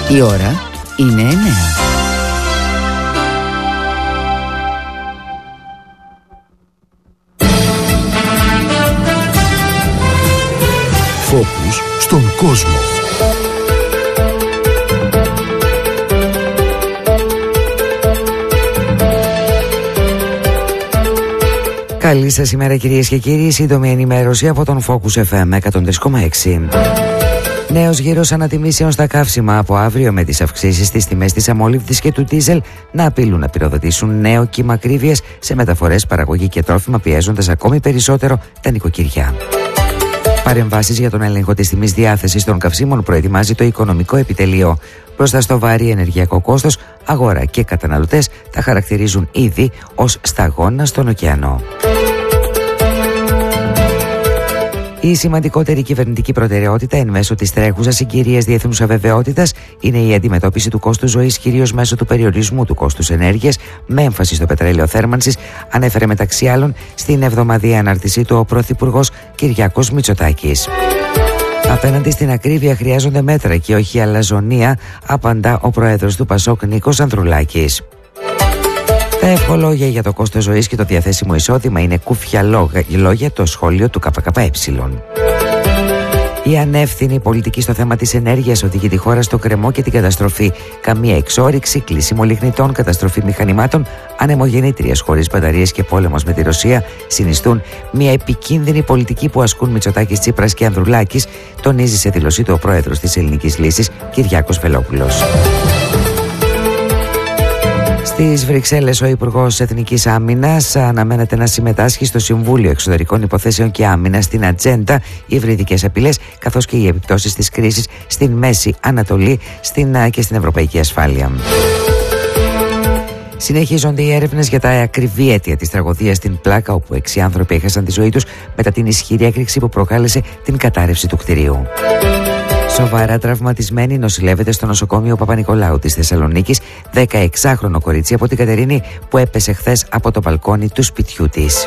Η ώρα είναι 9. Φόκους στον κόσμο. Καλή σας ημέρα κυρίες και κύριοι, σύντομη ενημέρωση από τον Focus FM 103,6. Νέος γύρος ανατιμήσεων στα καύσιμα από αύριο, με τις αυξήσεις στις τιμές της αμόλυβδης και του ντίζελ να απειλούν να πυροδοτήσουν νέο κύμα ακρίβειας σε μεταφορές, παραγωγή και τρόφιμα, πιέζοντας ακόμη περισσότερο τα νοικοκυριά. Παρεμβάσεις για τον έλεγχο της τιμής διάθεσης των καυσίμων προετοιμάζει το Οικονομικό Επιτελείο. Μπροστά στο βαρύ ενεργειακό κόστος, αγορά και καταναλωτές τα χαρακτηρίζουν ήδη ως σταγόνα στον ωκεανό. Η σημαντικότερη κυβερνητική προτεραιότητα εν μέσω της τρέχουσας συγκυρίας διεθνούς αβεβαιότητας είναι η αντιμετώπιση του κόστους ζωής, κυρίως μέσω του περιορισμού του κόστους ενέργειας, με έμφαση στο πετρέλαιο θέρμανσης, ανέφερε μεταξύ άλλων στην εβδομαδιαία ανάρτησή του ο Πρωθυπουργός Κυριάκος Μητσοτάκης. Απέναντι στην ακρίβεια χρειάζονται μέτρα και όχι αλαζονία, απαντά ο πρόεδρος του Πασόκ Νίκος Ανδρουλάκης. Τα ευχολόγια για το κόστος ζωής και το διαθέσιμο εισόδημα είναι κούφια λόγια, το σχόλιο του ΚΚΕ. Η ανεύθυνη πολιτική στο θέμα της ενέργειας οδηγεί τη χώρα στο κρεμό και την καταστροφή. Καμία εξόρυξη, κλείσιμο λιχνητών, καταστροφή μηχανημάτων, ανεμογεννήτριες χωρίς μπαταρίες και πόλεμος με τη Ρωσία συνιστούν μια επικίνδυνη πολιτική που ασκούν Μητσοτάκης, Τσίπρας και Ανδρουλάκης, τονίζει σε δήλωσή του ο πρόεδρος της Ελληνικής Λύσης, Κυριάκος Βελόπουλος. Στις Βρυξέλλες, ο Υπουργός Εθνικής Άμυνας αναμένεται να συμμετάσχει στο Συμβούλιο Εξωτερικών Υποθέσεων και Άμυνας στην ατζέντα υβριδικές απειλές, καθώς και οι επιπτώσεις της κρίσης στην Μέση Ανατολή και στην ευρωπαϊκή ασφάλεια. Συνεχίζονται οι έρευνες για τα ακριβή αίτια της τραγωδίας στην Πλάκα, όπου 6 άνθρωποι έχασαν τη ζωή τους μετά την ισχυρή έκρηξη που προκάλεσε την κατάρρευση του κτηρίου. Σοβαρά τραυματισμένη νοσηλεύεται στο νοσοκομείο Παπα-Νικολάου της Θεσσαλονίκης 16χρονο κορίτσι από την Κατερίνη που έπεσε χθες από το μπαλκόνι του σπιτιού της.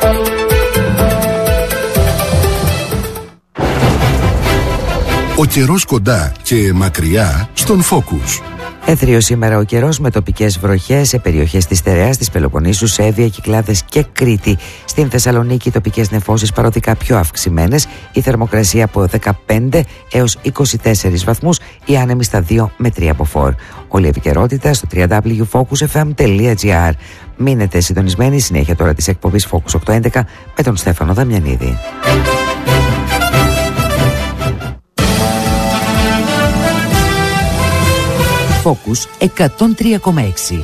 Ο καιρός κοντά και μακριά στον Focus. Έθριο σήμερα ο καιρός, με τοπικές βροχές σε περιοχές της Στερεάς, της Πελοποννήσου, Σέβια, Κυκλάδες και Κρήτη. Στην Θεσσαλονίκη οι τοπικές νεφώσεις παροδικά πιο αυξημένες, η θερμοκρασία από 15 έως 24 βαθμούς, οι άνεμοι στα 2 με 3 από φορ. Όλη η επικαιρότητα στο www.focusfm.gr. Μείνετε συντονισμένοι, συνέχεια τώρα της εκπομπής Focus 811 με τον Στέφανο Δαμιανίδη. Focus 103,6.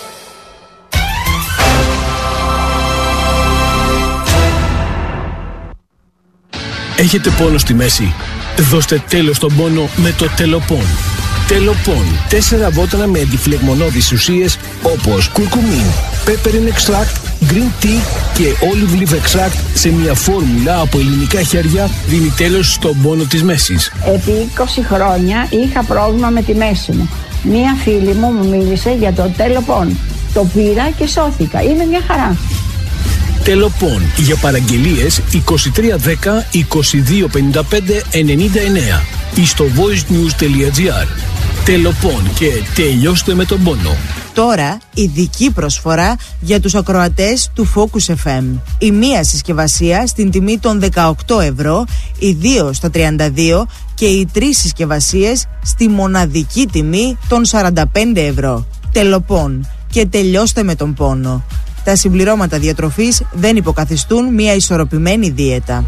Έχετε πόνο στη μέση? Δώστε τέλος στον πόνο με το Τελοπών. Τελοπών. 4 βότανα με αντιφλεγμονώδεις ουσίες όπως κουρκουμίν, peppermint extract, green tea και olive leaf extract σε μια φόρμουλα από ελληνικά χέρια δίνει τέλος στον πόνο της μέσης. Επί 20 χρόνια είχα πρόβλημα με τη μέση μου. Μία φίλη μου μίλησε για το Τελοπών. Το πήρα και σώθηκα. Είναι μια χαρά. Τελοπών. Για παραγγελίες 2310 2255 99 ή στο voicenews.gr. Τελοπών και τελειώστε με τον πόνο. Τώρα ειδική προσφορά για τους ακροατές του Focus FM. Η μία συσκευασία στην τιμή των 18 ευρώ, οι 2 στα 32 και οι 3 συσκευασίες στη μοναδική τιμή των 45 ευρώ. Τελοπών και τελειώστε με τον πόνο. Τα συμπληρώματα διατροφής δεν υποκαθιστούν μια ισορροπημένη δίαιτα.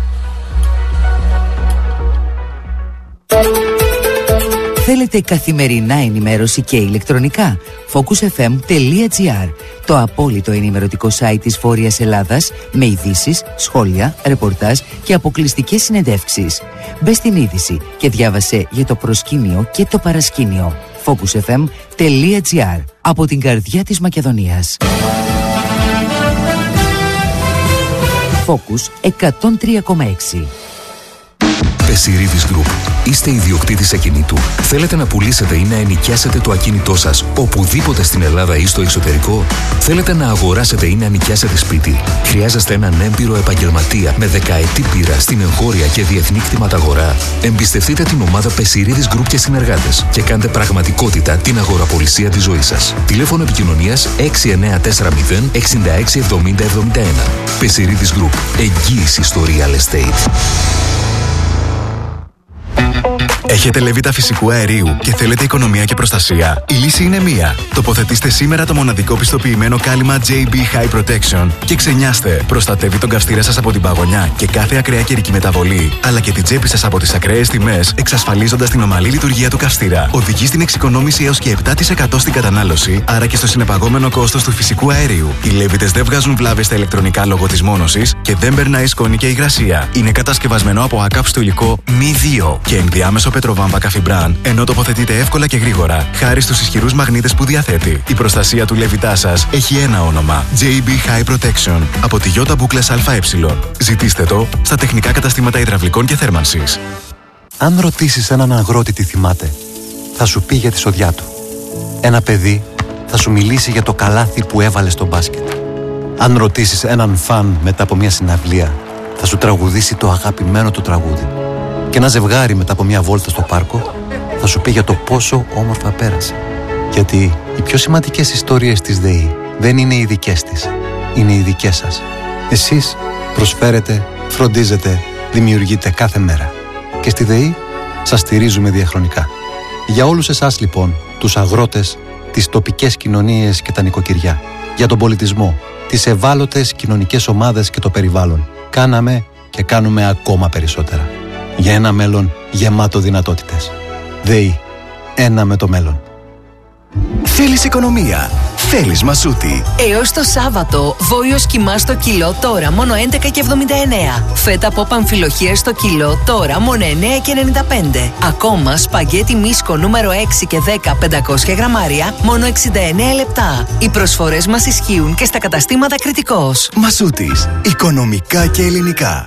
Θέλετε καθημερινά ενημέρωση και ηλεκτρονικά? focusfm.gr, το απόλυτο ενημερωτικό site της Βόρειας Ελλάδας, με ειδήσεις, σχόλια, ρεπορτάζ και αποκλειστικές συνεντεύξεις. Μπες στην είδηση και διάβασε για το προσκήνιο και το παρασκήνιο. focusfm.gr, από την καρδιά της Μακεδονίας. Focus 103,6. Πεσιρίδης Group. Είστε ιδιοκτήτης ακινήτου. Θέλετε να πουλήσετε ή να ενοικιάσετε το ακίνητό σας οπουδήποτε στην Ελλάδα ή στο εξωτερικό. Θέλετε να αγοράσετε ή να ενοικιάσετε σπίτι. Χρειάζεστε έναν έμπειρο επαγγελματία με δεκαετή πείρα στην εγχώρια και διεθνή κτηματαγορά. Εμπιστευτείτε την ομάδα Πεσιρίδης Group και συνεργάτες και κάντε πραγματικότητα την αγοραπολισία της ζωής σας. Τηλέφωνο επικοινωνίας 6940 66 70 71. Πεσιρίδης Group. Εγγύηση στο real estate. Έχετε λεβίτα φυσικού αερίου και θέλετε οικονομία και προστασία? Η λύση είναι μία. Τοποθετήστε σήμερα το μοναδικό πιστοποιημένο κάλυμα JB High Protection και ξενιάστε. Προστατεύει τον καυστήρα σας από την παγωνιά και κάθε ακραία καιρική μεταβολή, αλλά και την τσέπη σας από τις ακραίες τιμές, εξασφαλίζοντας την ομαλή λειτουργία του καυστήρα. Οδηγεί στην εξοικονόμηση έως και 7% στην κατανάλωση, άρα και στο συνεπαγόμενο κόστος του φυσικού αερίου. Οι λέβιτες δεν βγάζουν βλάβες στα ηλεκτρονικά λόγω της μόνωσης και δεν περνάει σκόνη και υγρασία. Είναι κατασκευασμένο από ακάψτο υλικό μη 2 και ενδιάμεσο πετροβάμβα καφιμπράν, ενώ τοποθετείται εύκολα και γρήγορα, χάρη στους ισχυρούς μαγνήτες που διαθέτει. Η προστασία του λέβητά σας έχει ένα όνομα: JB High Protection από τη Ιώτα Μπούκλες ΑΕ. Ζητήστε το στα τεχνικά καταστήματα υδραυλικών και θέρμανσης. Αν ρωτήσεις έναν αγρότη τι θυμάται, θα σου πει για τη σοδιά του. Ένα παιδί θα σου μιλήσει για το καλάθι που έβαλε στο μπάσκετ. Αν ρωτήσεις έναν φαν μετά από μια συναυλία, θα σου τραγουδήσει το αγαπημένο του τραγούδι. Και ένα ζευγάρι μετά από μια βόλτα στο πάρκο θα σου πει για το πόσο όμορφα πέρασε. Γιατί οι πιο σημαντικές ιστορίες της ΔΕΗ δεν είναι οι δικές της, είναι οι δικές σας. Εσείς προσφέρετε, φροντίζετε, δημιουργείτε κάθε μέρα. Και στη ΔΕΗ σας στηρίζουμε διαχρονικά. Για όλους εσάς λοιπόν, τους αγρότες, τις τοπικές κοινωνίες και τα νοικοκυριά, για τον πολιτισμό, τις ευάλωτες κοινωνικές ομάδες και το περιβάλλον, κάναμε και κάνουμε ακόμα περισσότερα. Για ένα μέλλον γεμάτο δυνατότητες. ΔΕΗ. Ένα με το μέλλον. Θέλεις οικονομία? Θέλεις Μασούτη. Έως το Σάββατο, βόλιος κιμά στο κιλό τώρα μόνο 11,79. Φέτα από παμφιλοχίες στο κιλό τώρα μόνο 9,95. Ακόμα σπαγγέτι μίσκο νούμερο 6 και 10 500 γραμμάρια μόνο 69 λεπτά. Οι προσφορές μας ισχύουν και στα καταστήματα Κρητικός. Μασούτης. Οικονομικά και ελληνικά.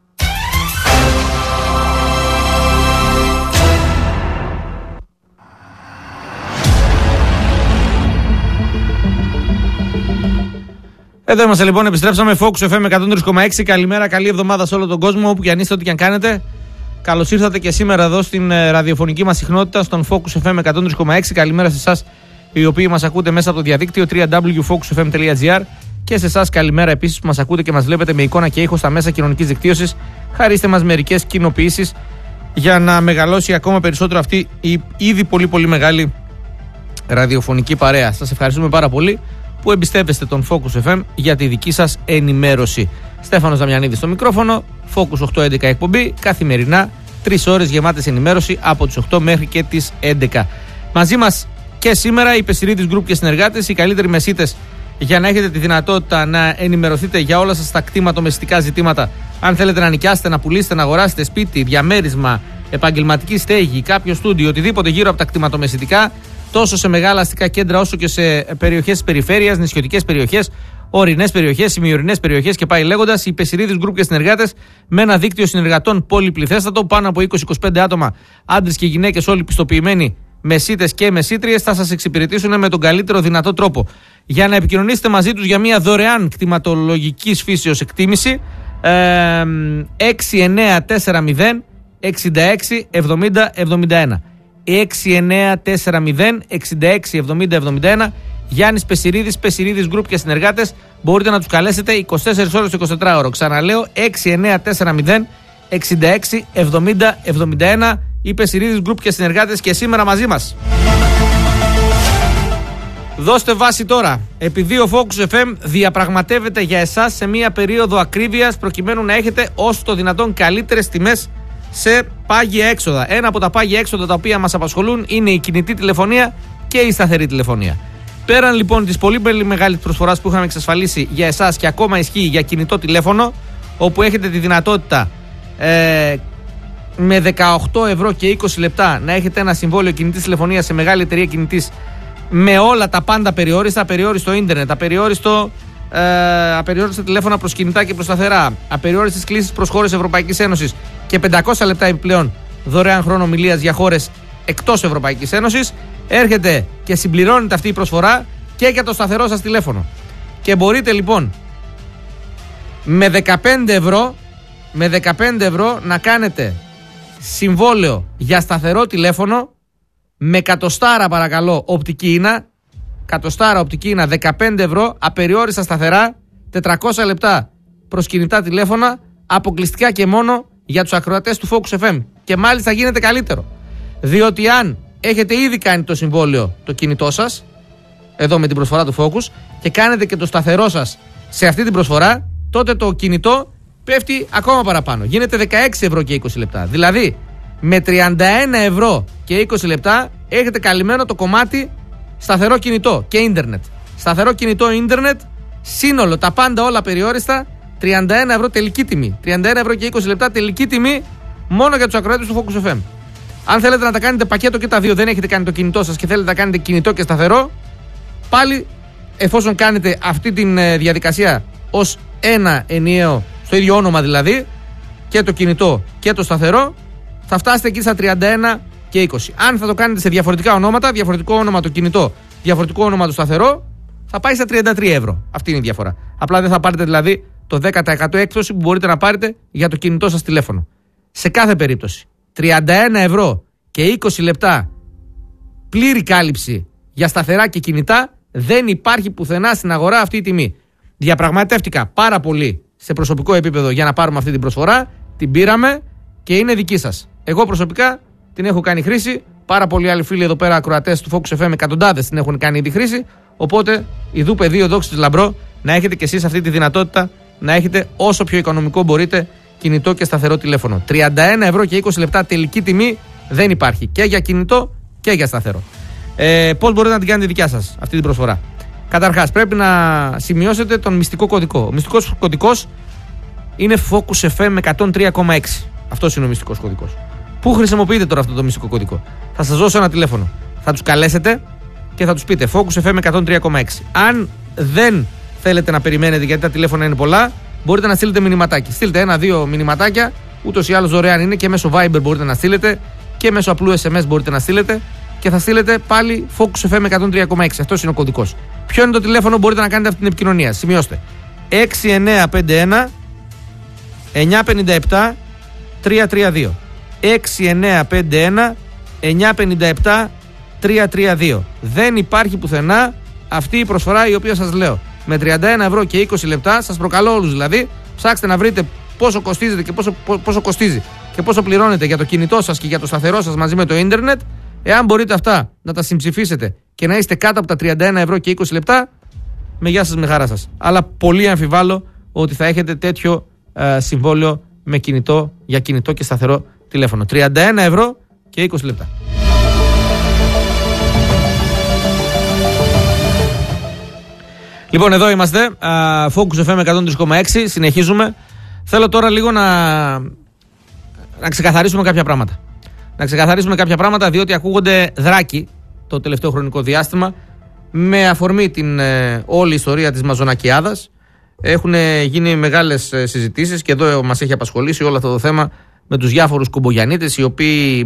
Εδώ είμαστε λοιπόν, επιστρέψαμε. Focus FM 103,6. Καλημέρα, καλή εβδομάδα σε όλο τον κόσμο, όπου και αν είστε, ό,τι και αν κάνετε. Καλώς ήρθατε και σήμερα εδώ στην ραδιοφωνική μας συχνότητα, στον Focus FM 103,6. Καλημέρα σε εσάς οι οποίοι μας ακούτε μέσα από το διαδίκτυο www.focusfm.gr και σε εσάς καλημέρα επίσης που μας ακούτε και μας βλέπετε με εικόνα και ήχο στα μέσα κοινωνικής δικτύωσης. Χαρίστε μας μερικές κοινοποιήσεις για να μεγαλώσει ακόμα περισσότερο αυτή η ήδη πολύ μεγάλη ραδιοφωνική παρέα. Σας ευχαριστούμε πάρα πολύ που εμπιστεύεστε τον Focus FM για τη δική σας ενημέρωση. Στέφανος Δαμιανίδης στο μικρόφωνο, Focus 8-11 εκπομπή, καθημερινά 3 ώρες γεμάτες ενημέρωση από τις 8 μέχρι και τις 11. Μαζί μας και σήμερα οι Πεσιρίδης Group και συνεργάτες, οι καλύτεροι μεσίτες για να έχετε τη δυνατότητα να ενημερωθείτε για όλα σας τα κτηματομεσιτικά ζητήματα. Αν θέλετε να νοικιάσετε, να πουλήσετε, να αγοράσετε σπίτι, διαμέρισμα, επαγγελματική στέγη, κάποιο στούντιο, οτιδήποτε γύρω από τα κτηματομεσιτικά, τόσο σε μεγάλα αστικά κέντρα όσο και σε περιοχές της περιφέρειας, νησιωτικές περιοχές, ορεινές περιοχές, ημιορεινές περιοχές και πάει λέγοντας, οι Πεσιρίδης Group και συνεργάτες με ένα δίκτυο συνεργατών πολυπληθέστατο, πάνω από 20-25 άτομα, άντρες και γυναίκες, όλοι πιστοποιημένοι μεσίτες και μεσίτριες, θα σας εξυπηρετήσουν με τον καλύτερο δυνατό τρόπο. Για να επικοινωνήσετε μαζί τους για μια δωρεάν κτηματολογικής φύσεως εκτίμηση, 6940 66 70 71. 6940 66 70 71. Γιάννης Πεσιρίδης, Πεσιρίδης Group και συνεργάτες. Μπορείτε να τους καλέσετε 24 ώρες το 24ωρο. Ξαναλέω, 6940 66 70 71. Οι Πεσιρίδης Group και συνεργάτες και σήμερα μαζί μας. Δώστε βάση τώρα. Επειδή ο Focus FM διαπραγματεύεται για εσάς σε μια περίοδο ακρίβειας, προκειμένου να έχετε όσο το δυνατόν καλύτερες τιμές σε πάγια έξοδα. Ένα από τα πάγια έξοδα τα οποία μας απασχολούν είναι η κινητή τηλεφωνία και η σταθερή τηλεφωνία. Πέραν λοιπόν της πολύ μεγάλης προσφοράς που είχαμε εξασφαλίσει για εσάς και ακόμα ισχύει για κινητό τηλέφωνο, όπου έχετε τη δυνατότητα με 18 ευρώ και 20 λεπτά να έχετε ένα συμβόλαιο κινητής τηλεφωνίας σε μεγάλη εταιρεία κινητής με όλα τα πάντα περιόριστα, απεριόριστο ίντερνετ, απεριόριστο απεριόριστα τηλέφωνα προς κινητά και προς σταθερά, απεριόριστες κλήσεις προς χώρες Ευρωπαϊκής Ένωσης και 500 λεπτά επιπλέον δωρεάν χρόνο ομιλίας για χώρες εκτός Ευρωπαϊκής Ένωσης, έρχεται και συμπληρώνεται αυτή η προσφορά και για το σταθερό σας τηλέφωνο. Και μπορείτε λοιπόν με 15 ευρώ να κάνετε συμβόλαιο για σταθερό τηλέφωνο με κατοστάρα, παρακαλώ, οπτική ίνα. Κατοστάρα οπτική ίνα, 15 ευρώ, απεριόριστα σταθερά, 400 λεπτά προς κινητά τηλέφωνα, αποκλειστικά και μόνο για τους ακροατές του Focus FM. Και μάλιστα γίνεται καλύτερο, διότι αν έχετε ήδη κάνει το συμβόλαιο το κινητό σας, εδώ με την προσφορά του Focus, και κάνετε και το σταθερό σας σε αυτή την προσφορά, τότε το κινητό πέφτει ακόμα παραπάνω. Γίνεται 16 ευρώ και 20 λεπτά. Δηλαδή με 31 ευρώ και 20 λεπτά έχετε καλυμμένο το κομμάτι σταθερό κινητό και ίντερνετ. Σταθερό κινητό, ίντερνετ, σύνολο, τα πάντα όλα περιόριστα, 31 ευρώ τελική τιμή. 31 ευρώ και 20 λεπτά τελική τιμή μόνο για τους ακροατές του Focus FM. Αν θέλετε να τα κάνετε πακέτο και τα δύο, δεν έχετε κάνει το κινητό σας και θέλετε να κάνετε κινητό και σταθερό, πάλι εφόσον κάνετε αυτή τη διαδικασία ως ένα ενιαίο, στο ίδιο όνομα δηλαδή, και το κινητό και το σταθερό, θα φτάσετε εκεί στα 31 και 20. Αν θα το κάνετε σε διαφορετικά ονόματα, διαφορετικό όνομα το κινητό, διαφορετικό όνομα το σταθερό, θα πάει στα 33 ευρώ. Αυτή είναι η διαφορά. Απλά δεν θα πάρετε δηλαδή το 10% έκπτωση που μπορείτε να πάρετε για το κινητό σας τηλέφωνο. Σε κάθε περίπτωση, 31 ευρώ και 20 λεπτά πλήρη κάλυψη για σταθερά και κινητά, δεν υπάρχει πουθενά στην αγορά αυτή η τιμή. Διαπραγματεύτηκα πάρα πολύ σε προσωπικό επίπεδο για να πάρουμε αυτή την προσφορά, την πήραμε και είναι δική σας. Εγώ προσωπικά την έχω κάνει χρήση, πάρα πολλοί άλλοι φίλοι εδώ πέρα ακροατές του Focus FM, εκατοντάδες την έχουν κάνει ήδη χρήση, οπότε ιδού πεδίο δόξης της λαμπρό, να έχετε κι εσείς αυτή τη δυνατότητα να έχετε όσο πιο οικονομικό μπορείτε κινητό και σταθερό τηλέφωνο. 31 ευρώ και 20 λεπτά τελική τιμή δεν υπάρχει και για κινητό και για σταθερό. Πώς μπορείτε να την κάνετε δικιά σας αυτή την προσφορά? Καταρχάς, πρέπει να σημειώσετε τον μυστικό κωδικό. Ο μυστικός κωδικός είναι Focus FM 103,6. Αυτός είναι ο μυστικός κωδικός. Πού χρησιμοποιείτε τώρα αυτό το μυστικό κωδικό? Θα σας δώσω ένα τηλέφωνο. Θα τους καλέσετε και θα τους πείτε Focus FM 103,6. Αν δεν θέλετε να περιμένετε γιατί τα τηλέφωνα είναι πολλά, μπορείτε να στείλετε μηνυματάκι. Στείλτε 1-2 μηνυματάκια, ούτως ή άλλως δωρεάν είναι, και μέσω Viber μπορείτε να στείλετε και μέσω απλού SMS μπορείτε να στείλετε. Και θα στείλετε πάλι Focus FM 103,6. Αυτός είναι ο κωδικός. Ποιο είναι το τηλέφωνο, μπορείτε να κάνετε αυτή την επικοινωνία? Σημειώστε 6951 957 332. 6951 957 332. Δεν υπάρχει πουθενά αυτή η προσφορά η οποία σας λέω. Με 31 ευρώ και 20 λεπτά, σας προκαλώ όλους δηλαδή, ψάξτε να βρείτε πόσο κοστίζετε και πόσο κοστίζει και πόσο πληρώνετε για το κινητό σας και για το σταθερό σας μαζί με το ίντερνετ. Εάν μπορείτε αυτά να τα συμψηφίσετε και να είστε κάτω από τα 31 ευρώ και 20 λεπτά, με γεια σας, με χαρά σας. Αλλά πολύ αμφιβάλλω ότι θα έχετε τέτοιο συμβόλαιο με κινητό, για κινητό και σταθερό τηλέφωνο. 31 ευρώ και 20 λεπτά. Λοιπόν, εδώ είμαστε. Focus FM 103,6. Συνεχίζουμε. Θέλω τώρα λίγο να ξεκαθαρίσουμε κάποια πράγματα. Να ξεκαθαρίσουμε κάποια πράγματα, διότι ακούγονται δράκοι το τελευταίο χρονικό διάστημα με αφορμή την όλη ιστορία της μαζονακιάδας. Έχουν γίνει μεγάλες συζητήσεις και εδώ μας έχει απασχολήσει όλο αυτό το θέμα με τους διάφορους κουμπογιαννίτες, οι οποίοι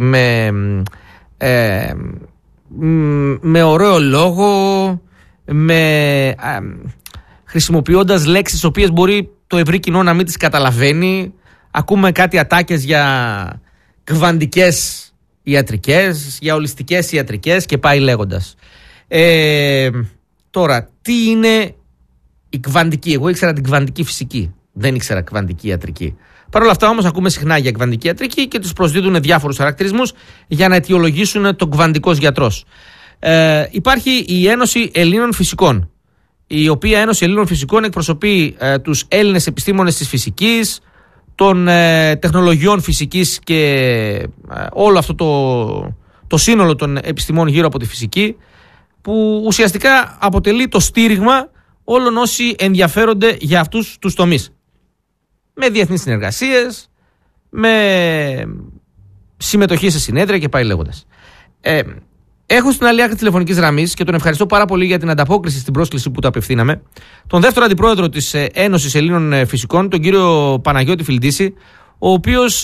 με ωραίο λόγο, χρησιμοποιώντας λέξεις τις οποίες μπορεί το ευρύ κοινό να μην τις καταλαβαίνει. Ακούμε κάτι ατάκες για κβαντικές ιατρικές, για ολιστικές ιατρικές και πάει λέγοντας. Τώρα, τι είναι η κβαντική? Εγώ ήξερα την κβαντική φυσική, δεν ήξερα κβαντική ιατρική. Παρ' όλα αυτά όμως ακούμε συχνά για κβαντική ιατρική και τους προσδίδουν διάφορους χαρακτηρισμούς για να αιτιολογήσουν τον κβαντικός γιατρός. Υπάρχει η Ένωση Ελλήνων Φυσικών, η οποία Ένωση Ελλήνων Φυσικών εκπροσωπεί τους Έλληνες επιστήμονες της φυσικής, των τεχνολογιών φυσικής και όλο αυτό το σύνολο των επιστημών γύρω από τη φυσική, που ουσιαστικά αποτελεί το στήριγμα όλων όσοι ενδιαφέρονται για αυτούς τους τομείς. Με διεθνείς συνεργασίες, με συμμετοχή σε συνέδρια και πάει λέγοντας. Έχω στην άλλη άκρη της τηλεφωνικής γραμμής και τον ευχαριστώ πάρα πολύ για την ανταπόκριση στην πρόσκληση που του απευθύναμε, τον δεύτερο αντιπρόεδρο της Ένωσης Ελλήνων Φυσικών, τον κύριο Παναγιώτη Φιλντίση, ο οποίος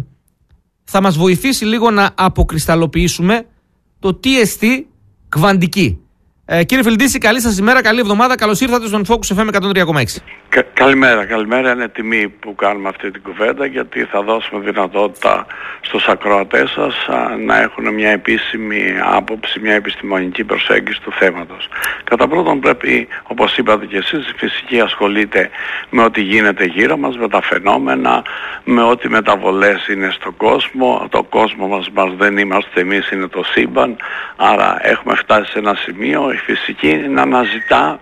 θα μας βοηθήσει λίγο να αποκρισταλοποιήσουμε το τι εστί κβαντική. Κύριε Φιλντίση, καλή σας ημέρα, καλή εβδομάδα. Καλώς ήρθατε στον Focus FM 103,6. Καλημέρα. Είναι τιμή που κάνουμε αυτή την κουβέντα, γιατί θα δώσουμε δυνατότητα στους ακροατές σας να έχουν μια επίσημη άποψη, μια επιστημονική προσέγγιση του θέματος. Κατά πρώτον, πρέπει, όπως είπατε και εσείς, η φυσική ασχολείται με ό,τι γίνεται γύρω μας, με τα φαινόμενα, με ό,τι μεταβολές είναι στον κόσμο. Το κόσμο μας δεν είμαστε εμείς, είναι το σύμπαν. Άρα έχουμε φτάσει σε ένα σημείο η φυσική να αναζητά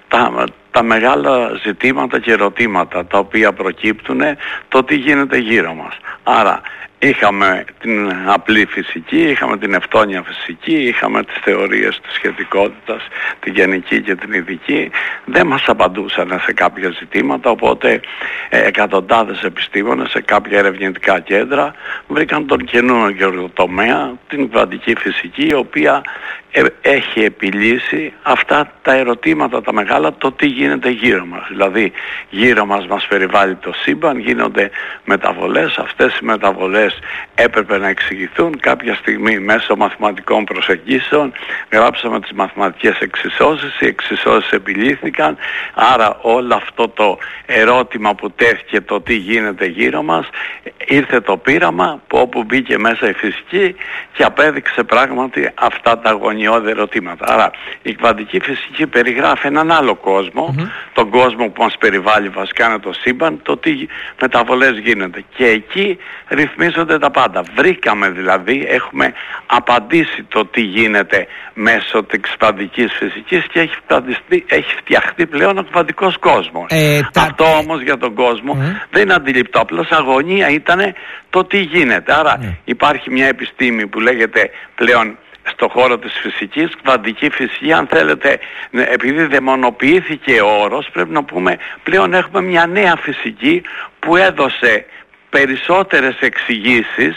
τα μεγάλα ζητήματα και ερωτήματα τα οποία προκύπτουν, το τι γίνεται γύρω μας. Άρα είχαμε την απλή φυσική, είχαμε την ευτόνια φυσική, είχαμε τις θεωρίες της σχετικότητας, την γενική και την ειδική. Δεν μας απαντούσαν σε κάποια ζητήματα, οπότε εκατοντάδες επιστήμονες σε κάποια ερευνητικά κέντρα βρήκαν τον καινούργιο τομέα, την κβαντική φυσική, η οποία έχει επιλύσει αυτά τα ερωτήματα τα μεγάλα, το τι γίνεται γύρω μας. Δηλαδή γύρω μας περιβάλλει το σύμπαν, γίνονται μεταβολές, αυτές οι μεταβολές έπρεπε να εξηγηθούν κάποια στιγμή μέσω μαθηματικών προσεγγίσεων. Γράψαμε τις μαθηματικές εξισώσεις, οι εξισώσεις επιλύθηκαν, άρα όλο αυτό το ερώτημα που τέθηκε, το τι γίνεται γύρω μας, ήρθε το πείραμα που όπου μπήκε μέσα η φυσική και απέδειξε πράγματι αυτά τα αγωνιώδη ερωτήματα. Άρα η κβαντική φυσική περιγράφει έναν άλλο κόσμο, τον κόσμο που μας περιβάλλει βασικά είναι το σύμπαν, το τι μεταβολές γίνονται, και εκεί ρυθμίζονται τα πάντα. Βρήκαμε δηλαδή, έχουμε απαντήσει το τι γίνεται μέσω της κβαντικής φυσικής και έχει φτιαχτεί πλέον ο κβαντικός κόσμος. Αυτό όμως για τον κόσμο δεν είναι αντιληπτό, απλώς αγωνία ήταν το τι γίνεται. Άρα υπάρχει μια επιστήμη που λέγεται πλέον στο χώρο της φυσικής, κβαντική φυσική, αν θέλετε, επειδή δαιμονοποιήθηκε ο όρος, πρέπει να πούμε πλέον έχουμε μια νέα φυσική που έδωσε περισσότερες εξηγήσεις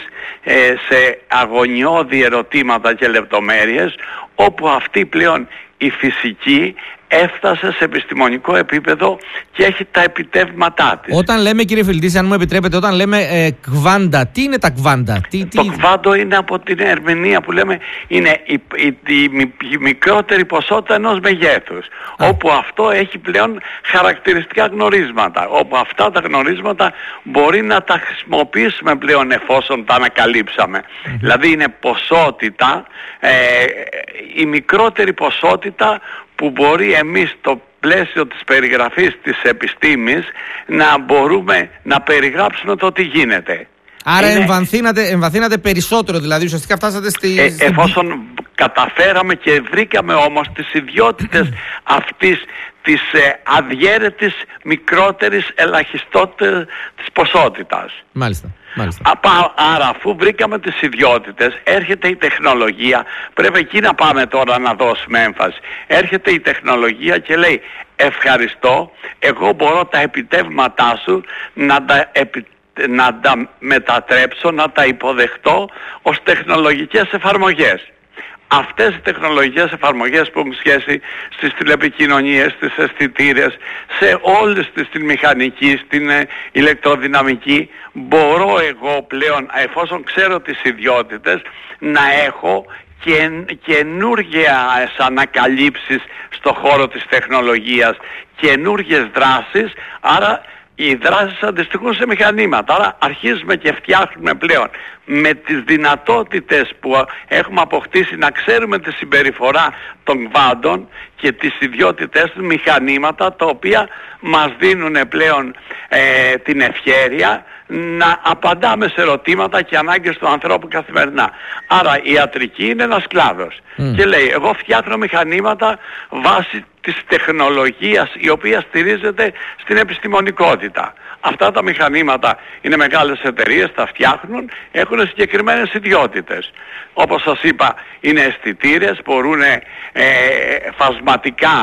σε αγωνιώδη ερωτήματα και λεπτομέρειες, όπου αυτή πλέον η φυσική έφτασε σε επιστημονικό επίπεδο και έχει τα επιτεύγματά της. Όταν λέμε, κύριε Φιλντίση, αν μου επιτρέπετε, όταν λέμε κβάντα, τι είναι τα κβάντα? Το κβάντο είναι, από την ερμηνεία που λέμε, είναι η μικρότερη ποσότητα ενός μεγέθους. Όπου αυτό έχει πλέον χαρακτηριστικά γνωρίσματα. Όπου αυτά τα γνωρίσματα μπορεί να τα χρησιμοποιήσουμε πλέον εφόσον τα ανακαλύψαμε. Δηλαδή είναι ποσότητα, η μικρότερη ποσότητα που μπορεί εμείς στο πλαίσιο της περιγραφής της επιστήμης να μπορούμε να περιγράψουμε το τι γίνεται. Άρα εμβαθύνατε περισσότερο, δηλαδή ουσιαστικά φτάσατε εφόσον καταφέραμε και βρήκαμε όμως τις ιδιότητες αυτής της αδιέρετης μικρότερης ελαχιστότερης της ποσότητας. Μάλιστα. Άρα αφού βρήκαμε τις ιδιότητες, έρχεται η τεχνολογία, πρέπει εκεί να πάμε τώρα να δώσουμε έμφαση. Έρχεται η τεχνολογία και λέει ευχαριστώ, εγώ μπορώ τα επιτεύγματά σου να τα μετατρέψω, να τα υποδεχτώ ως τεχνολογικές εφαρμογές. Αυτές οι τεχνολογικές εφαρμογές που έχουν σχέση στις τηλεπικοινωνίες, στις αισθητήρες, σε όλες την μηχανική, στην ηλεκτροδυναμική, μπορώ εγώ πλέον, εφόσον ξέρω τις ιδιότητες, να έχω καινούργιες ανακαλύψεις στο χώρο της τεχνολογίας, καινούργιες δράσεις, άρα οι δράσεις αντιστοιχούν σε μηχανήματα. Άρα αρχίζουμε και φτιάχνουμε πλέον με τις δυνατότητες που έχουμε αποκτήσει να ξέρουμε τη συμπεριφορά των κβάντων και τις ιδιότητες του, μηχανήματα τα οποία μας δίνουν πλέον την ευχέρεια να απαντάμε σε ερωτήματα και ανάγκες του ανθρώπου καθημερινά. Άρα η ιατρική είναι ένας κλάδος και λέει εγώ φτιάχνω μηχανήματα βάσει της τεχνολογίας η οποία στηρίζεται στην επιστημονικότητα. Αυτά τα μηχανήματα είναι μεγάλες εταιρείες, τα φτιάχνουν, έχουν συγκεκριμένες ιδιότητες. Όπως σας είπα, είναι αισθητήρες, μπορούν φασματικά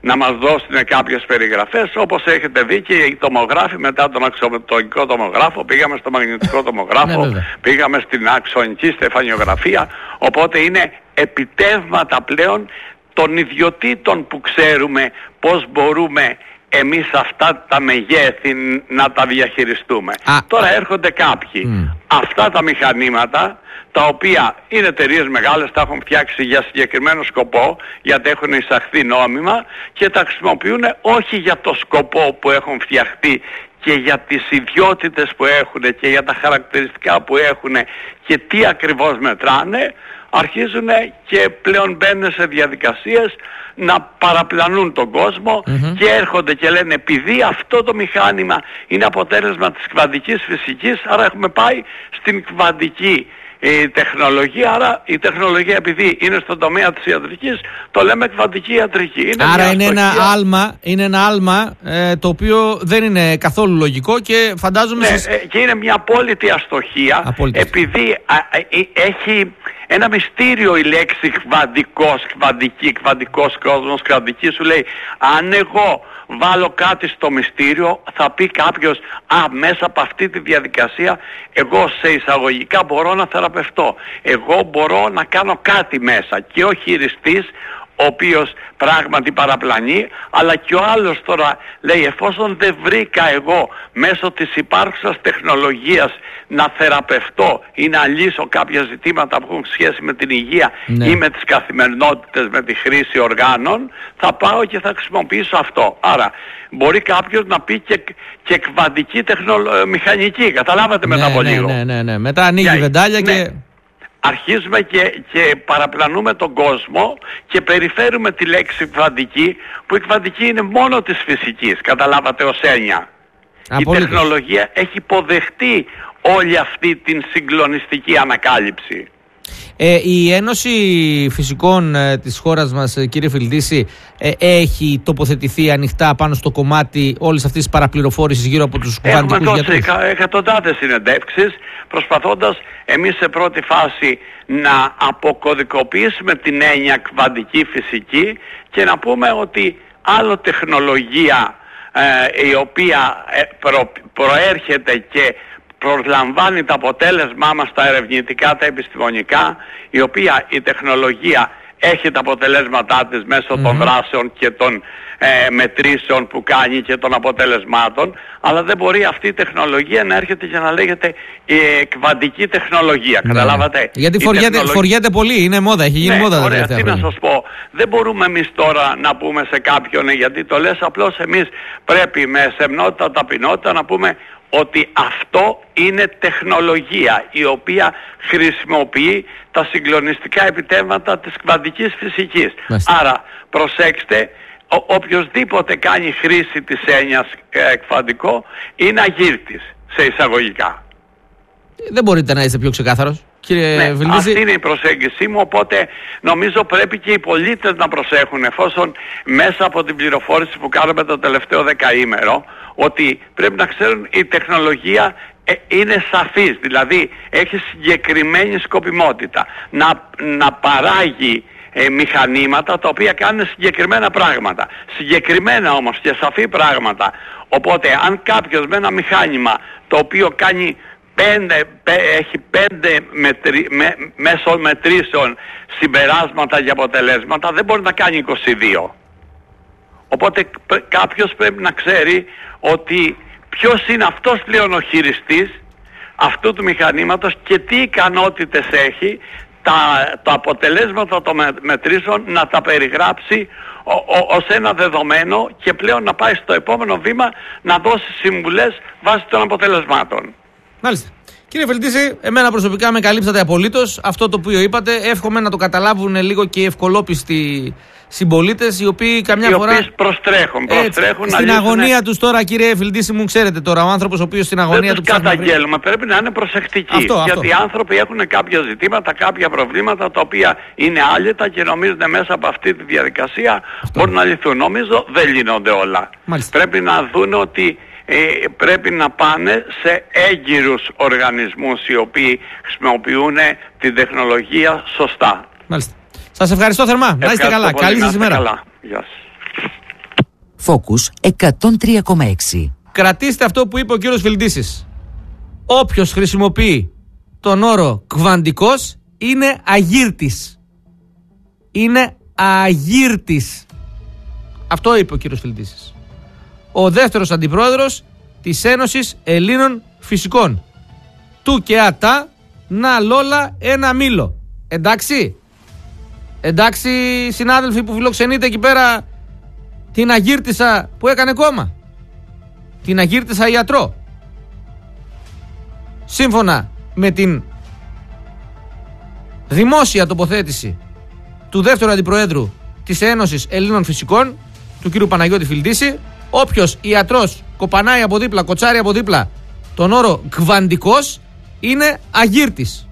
να μας δώσουν κάποιες περιγραφές, όπως έχετε δει και οι τομογράφοι μετά τον αξιοπτωτικό τομογράφο, πήγαμε στο μαγνητικό τομογράφο, πήγαμε στην αξονική στεφανιογραφία, οπότε είναι επιτεύγματα πλέον των ιδιωτήτων που ξέρουμε πώς μπορούμε εμείς αυτά τα μεγέθη να τα διαχειριστούμε. Τώρα έρχονται κάποιοι. Αυτά τα μηχανήματα, τα οποία είναι εταιρείες μεγάλες, τα έχουν φτιάξει για συγκεκριμένο σκοπό, γιατί έχουν εισαχθεί νόμιμα και τα χρησιμοποιούν όχι για το σκοπό που έχουν φτιαχτεί και για τις ιδιότητες που έχουν και για τα χαρακτηριστικά που έχουν και τι ακριβώς μετράνε, αρχίζουν και πλέον μπαίνουν σε διαδικασίες να παραπλανούν τον κόσμο και έρχονται και λένε επειδή αυτό το μηχάνημα είναι αποτέλεσμα της κβαντικής φυσικής, άρα έχουμε πάει στην κβαντική τεχνολογία, άρα η τεχνολογία επειδή είναι στον τομέα της ιατρικής, το λέμε κβαντική ιατρική. Άρα είναι ένα άλμα το οποίο δεν είναι καθόλου λογικό και φαντάζομαι... και είναι μια απόλυτη αστοχία, επειδή έχει ένα μυστήριο η λέξη κβαντικός, κβαντική, κβαντικός κόσμος, κβαντική, σου λέει αν εγώ βάλω κάτι στο μυστήριο θα πει κάποιος μέσα από αυτή τη διαδικασία εγώ σε εισαγωγικά μπορώ να θεραπευτώ, εγώ μπορώ να κάνω κάτι μέσα και ο χειριστής ο οποίος πράγματι παραπλανεί, αλλά και ο άλλος τώρα λέει εφόσον δεν βρήκα εγώ μέσω της υπάρχουσας τεχνολογίας να θεραπευτώ ή να λύσω κάποια ζητήματα που έχουν σχέση με την υγεία ή με τις καθημερινότητες, με τη χρήση οργάνων, θα πάω και θα χρησιμοποιήσω αυτό. Άρα μπορεί κάποιος να πει και κβαντική μηχανική, καταλάβατε μετά από λίγο. Ναι. Μετά ανοίγει βεντάλια και... Αρχίζουμε και παραπλανούμε τον κόσμο και περιφέρουμε τη λέξη κβαντική, που η κβαντική είναι μόνο της φυσικής, καταλάβατε, ως έννοια. Η τεχνολογία έχει υποδεχτεί όλη αυτή την συγκλονιστική ανακάλυψη. Η Ένωση Φυσικών της χώρας μας, κύριε Φιλντίση, έχει τοποθετηθεί ανοιχτά πάνω στο κομμάτι όλης αυτής της παραπληροφόρησης γύρω από τους κουβαντικούς γιατρούς? Έχουμε δώσει εκατοντάδες συνεντεύξεις προσπαθώντας εμείς σε πρώτη φάση να αποκωδικοποιήσουμε την έννοια κβαντική φυσική και να πούμε ότι άλλο τεχνολογία η οποία προέρχεται και προσλαμβάνει το αποτέλεσμά μας τα ερευνητικά, τα επιστημονικά, η οποία η τεχνολογία έχει τα αποτελέσματά της μέσω των δράσεων και των μετρήσεων που κάνει και των αποτελεσμάτων, αλλά δεν μπορεί αυτή η τεχνολογία να έρχεται και να λέγεται κβαντική τεχνολογία. Καταλάβατε? Γιατί φοριέται πολύ, είναι μόδα, έχει γίνει μόδα τα τελευταία χρόνια. Τι να σας πω, δεν μπορούμε εμείς τώρα να πούμε σε κάποιον, γιατί το λες, απλώς εμείς πρέπει με σεμνότητα, ταπεινότητα να πούμε ότι αυτό είναι τεχνολογία η οποία χρησιμοποιεί τα συγκλονιστικά επιτεύγματα της κβαντικής φυσικής. Άρα προσέξτε, οποιοσδήποτε κάνει χρήση της έννοιας κβαντικό είναι αγύρτης σε εισαγωγικά. Δεν μπορείτε να είστε πιο ξεκάθαρος, κύριε Φιλντίση? Αυτή είναι η προσέγγιση μου, οπότε νομίζω πρέπει και οι πολίτες να προσέχουν, εφόσον μέσα από την πληροφόρηση που κάνουμε το τελευταίο δεκαήμερο, ότι πρέπει να ξέρουν η τεχνολογία είναι σαφής, δηλαδή έχει συγκεκριμένη σκοπιμότητα να παράγει μηχανήματα τα οποία κάνουν συγκεκριμένα πράγματα, συγκεκριμένα όμως και σαφή πράγματα. Οπότε αν κάποιος με ένα μηχάνημα το οποίο κάνει έχει 5 μέσω μετρήσεων συμπεράσματα για αποτελέσματα, δεν μπορεί να κάνει 22. Οπότε κάποιος πρέπει να ξέρει ότι ποιος είναι αυτός πλέον ο χειριστής αυτού του μηχανήματος και τι ικανότητες έχει τα αποτελέσματα των μετρήσεων να τα περιγράψει ως ένα δεδομένο και πλέον να πάει στο επόμενο βήμα να δώσει συμβουλές βάσει των αποτελεσμάτων. Μάλιστα. Κύριε Φιλντίση, εμένα προσωπικά με καλύψατε απολύτως. Αυτό το οποίο είπατε, εύχομαι να το καταλάβουν λίγο και οι ευκολόπιστοι συμπολίτες, οι οποίοι καμιά φορά. Οι οποίοι προστρέχουν στην αγωνία τους τώρα, κύριε Φιλντίση, μου ξέρετε τώρα, ο άνθρωπος ο οποίος στην αγωνία του ψάχνει. Δεν τους καταγγέλουμε, πρέπει να είναι προσεκτικοί. Γιατί οι άνθρωποι έχουν κάποια ζητήματα, κάποια προβλήματα τα οποία είναι άλυτα και νομίζουν μέσα από αυτή τη διαδικασία μπορούν να λυθούν. Νομίζω δεν λύνονται όλα. Μάλιστα. Πρέπει να δουν ότι πρέπει να πάνε σε έγκυρους οργανισμούς οι οποίοι χρησιμοποιούν την τεχνολογία σωστά. Μάλιστα. Σας ευχαριστώ θερμά. Να είστε καλά. Καλή σας ημέρα. Γεια σας. Focus 103,6. Κρατήστε αυτό που είπε ο κύριος Φιλντήσης. Όποιος χρησιμοποιεί τον όρο κβαντικός είναι αγύρτης. Είναι αγύρτης. Αυτό είπε ο κύριος Φιλντήσης. Ο δεύτερος αντιπρόεδρος της Ένωσης Ελλήνων Φυσικών. Του και ατά να λόλα ένα μήλο. Εντάξει. Εντάξει, συνάδελφοι που φιλοξενείτε εκεί πέρα την αγύρτησα που έκανε κόμμα. Την αγύρτησα ιατρό. Σύμφωνα με την δημόσια τοποθέτηση του δεύτερου αντιπροέδρου της Ένωσης Ελλήνων Φυσικών, του κύριου Παναγιώτη Φιλντήση, όποιος ιατρός κοπανάει από δίπλα, κοτσάρει από δίπλα τον όρο κβαντικός, είναι αγύρτης.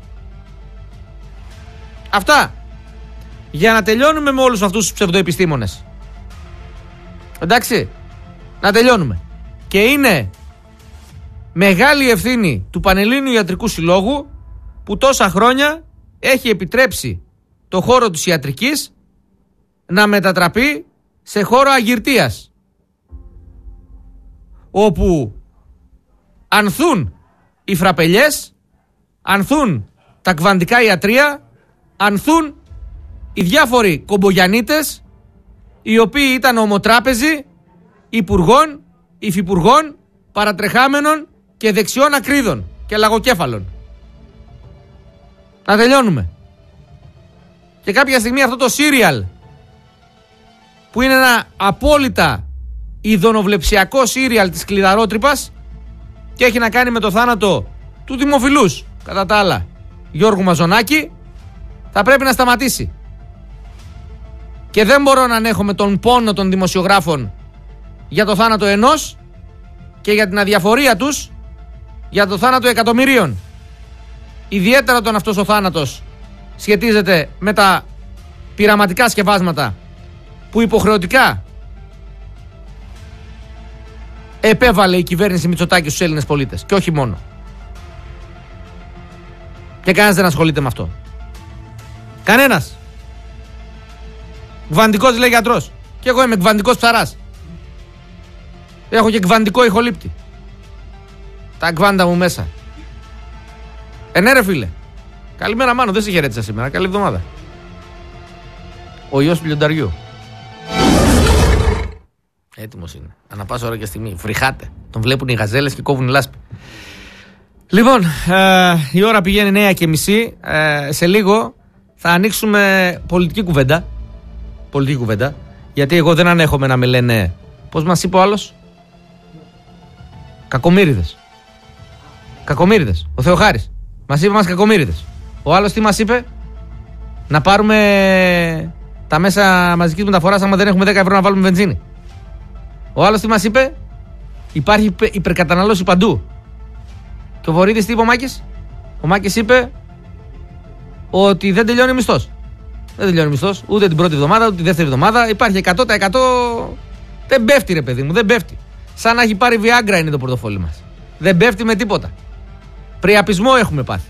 Αυτά. Για να τελειώνουμε με όλους αυτούς τους ψευδοεπιστήμονες. Εντάξει, να τελειώνουμε. Και είναι μεγάλη ευθύνη του Πανελλήνιου Ιατρικού Συλλόγου που τόσα χρόνια έχει επιτρέψει το χώρο της ιατρικής να μετατραπεί σε χώρο αγυρτίας, όπου ανθούν οι φραπελιές, ανθούν τα κβαντικά ιατρία, ανθούν οι διάφοροι κομπογιανίτες, οι οποίοι ήταν ομοτράπεζοι υπουργών, υφυπουργών, παρατρεχάμενων και δεξιών ακρίδων και λαγοκέφαλων. Να τελειώνουμε. Και κάποια στιγμή αυτό το σύριαλ, που είναι ένα απόλυτα ειδωνοβλεψιακό σύριαλ της κλειδαρότρυπας και έχει να κάνει με το θάνατο του δημοφιλούς, κατά τα άλλα, Γιώργου Μαζονάκη, θα πρέπει να σταματήσει. Και δεν μπορώ να ανέχομαι τον πόνο των δημοσιογράφων για το θάνατο ενός και για την αδιαφορία τους για το θάνατο εκατομμυρίων. Ιδιαίτερα όταν αυτός ο θάνατος σχετίζεται με τα πειραματικά σκευάσματα που υποχρεωτικά επέβαλε η κυβέρνηση Μητσοτάκη στους Έλληνες πολίτες. Και όχι μόνο. Και κανένας δεν ασχολείται με αυτό. Κανένας. Κβαντικός λέει γιατρός. Και εγώ είμαι κβαντικός ψαράς. Έχω και κβαντικό ηχολήπτη. Τα κβάντα μου μέσα. Ναι ρε φίλε. Καλημέρα Μάνο, δεν σε χαιρέτησα σήμερα. Καλή εβδομάδα. Ο ιός του λιονταριού. Έτοιμος είναι. Ανά πάσα ώρα και στιγμή. Φριχάτε. Τον βλέπουν οι γαζέλες και κόβουν η λάσπη. Λοιπόν, η ώρα πηγαίνει 9:30. Σε λίγο θα ανοίξουμε πολιτική κουβέντα. Πολιτική κουβέντα. Γιατί εγώ δεν ανέχομαι να με λένε. Πώς μας είπε ο άλλος? Κακομοίριδες. Κακομοίριδες. Ο Θεοχάρης. Μας είπε μας κακομοίριδες. Ο άλλος τι μας είπε? Να πάρουμε τα μέσα μαζικής μεταφοράς άμα δεν έχουμε 10 ευρώ να βάλουμε βενζίνη. Ο άλλος τι μας είπε? Υπάρχει υπερκατανάλωση παντού. Και ο Βορύδης τι είπε ο Μάκης? Ο Μάκης είπε ότι δεν τελειώνει μισθός. Δεν τελειώνει μισθός ούτε την πρώτη εβδομάδα ούτε τη δεύτερη εβδομάδα. Υπάρχει 100%. Δεν πέφτει ρε παιδί μου, δεν πέφτει. Σαν να έχει πάρει Viagra είναι το πορτοφόλι μας. Δεν πέφτει με τίποτα. Πριαπισμό έχουμε πάθει.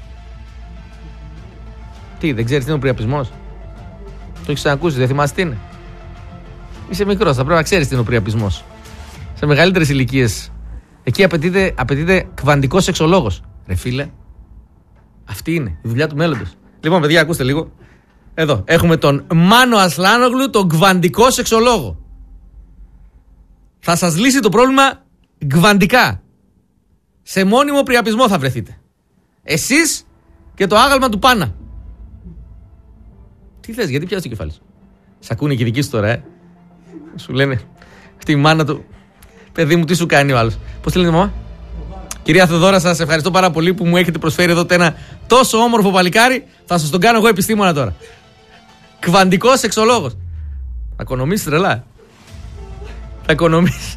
Τι, δεν ξέρεις τι είναι ο πριαπισμός? Το έχεις ακούσει, δεν θυμάσαι τι είναι? Είσαι μικρός, θα πρέπει να ξέρεις τι είναι ο πριαπισμός. Σε μεγαλύτερες ηλικίες. Εκεί απαιτείται κβαντικός σεξολόγος. Ρε φίλε, αυτή είναι η δουλειά του μέλλοντος. Λοιπόν, παιδιά, ακούστε λίγο. Εδώ έχουμε τον Μάνο Ασλάνογλου, τον κβαντικό σεξολόγο. Θα σας λύσει το πρόβλημα κβαντικά. Σε μόνιμο πριαπισμό θα βρεθείτε. Εσείς και το άγαλμα του Πάνα. Τι θες, γιατί πιάσεις το κεφάλι σου? Σ' ακούνε και οι δικοί σου τώρα, Σου λένε αυτή η μάνα του. Παιδί μου, τι σου κάνει ο άλλος? Πώς τη λένε μαμά? Κυρία Θεοδόρα, σας ευχαριστώ πάρα πολύ που μου έχετε προσφέρει εδώ ένα τόσο όμορφο παλικάρι. Θα σας τον κάνω εγώ επιστήμονα τώρα. Κβαντικός σεξολόγος. Θα οικονομήσεις τρελά. Θα οικονομήσεις.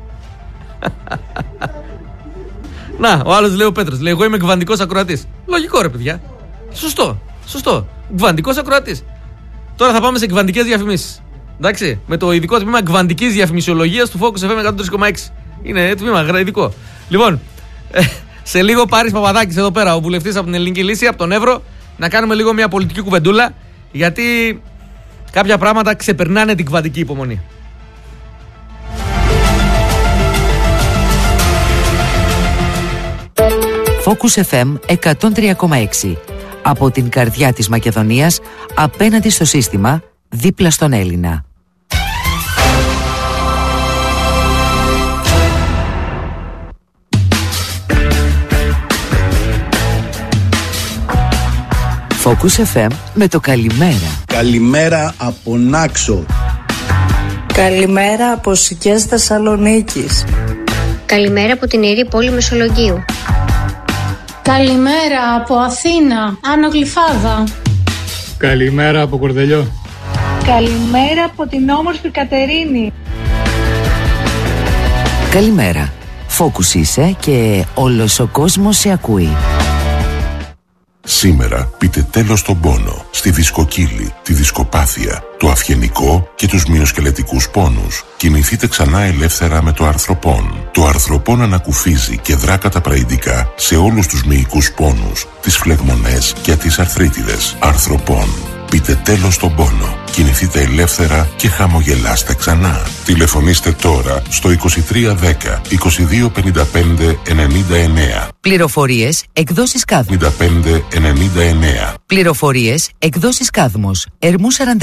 Να, ο άλλος λέει ο Πέτρος. Λέει εγώ είμαι κβαντικός ακροατής. Λογικό ρε παιδιά. Σωστό. Κβαντικός ακροατής. Τώρα θα πάμε σε κβαντικές διαφημίσεις. Εντάξει, με το ειδικό τμήμα κβαντικής διαφημισιολογίας του Focus FM 103,6. Είναι τμήμα ειδικό. Λοιπόν, σε λίγο Πάρης Παπαδάκης εδώ πέρα, ο βουλευτής από την Ελληνική Λύση, από τον Εύρο, να κάνουμε λίγο μια πολιτική κουβεντούλα, γιατί κάποια πράγματα ξεπερνάνε την κβαντική υπομονή. Focus FM 103,6. Από την καρδιά της Μακεδονίας, απέναντι στο σύστημα, δίπλα στον Έλληνα. Focus FM με το καλημέρα. Καλημέρα από Νάξο. Καλημέρα από Σικές Θεσσαλονίκης. Καλημέρα από την ιερή πόλη Μεσολογγίου. Καλημέρα από Αθήνα, Άνω Γλυφάδα. Καλημέρα από Κορδελιό. Καλημέρα από την όμορφη Κατερίνη. Καλημέρα. Focus είσαι και όλος ο κόσμος σε ακούει. Σήμερα πείτε τέλος στον πόνο, στη δισκοκύλη, τη δισκοπάθεια, το αυγενικό και τους μυοσκελετικούς πόνους. Κινηθείτε ξανά ελεύθερα με το αρθροπόν. Το αρθροπόν ανακουφίζει και δρά καταπραγητικά σε όλους τους μυϊκούς πόνους, τις φλεγμονές και τις αρθρίτιδες. Αρθροπόν. Πείτε τέλος στον πόνο. Κινηθείτε ελεύθερα και χαμογελάστε ξανά. Τηλεφωνήστε τώρα στο 2310 2255 99. Πληροφορίες εκδόσεις Κάδμος. 55 99. Πληροφορίες εκδόσεις Κάδμος. Ερμού 40.